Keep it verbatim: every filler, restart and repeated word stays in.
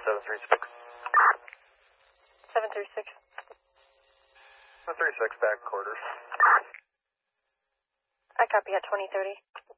seven three six. seven three six. seven three six, back quarters. I copy at twenty thirty.